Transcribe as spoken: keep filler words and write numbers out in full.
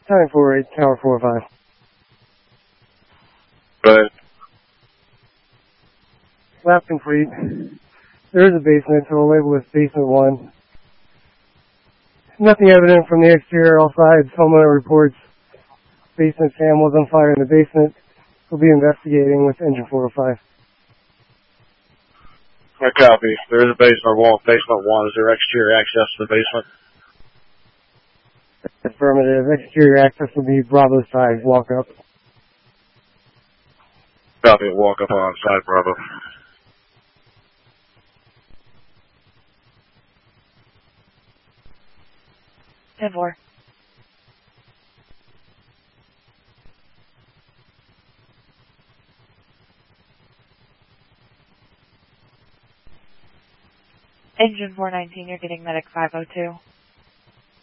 Time for eight, Tower four five. Go ahead. Lap complete. There is a basement, so we'll label this basement one. Nothing evident from the exterior. All sides. Homeowner reports basement fan was on fire in the basement. We'll be investigating with engine four oh five. I copy. There is a basement wall. Basement one. Is there exterior access to the basement? Affirmative. Exterior access will be Bravo side. Walk up. Copy. Walk up on side Bravo. ten four. Engine four nineteen, you're getting medic five oh two.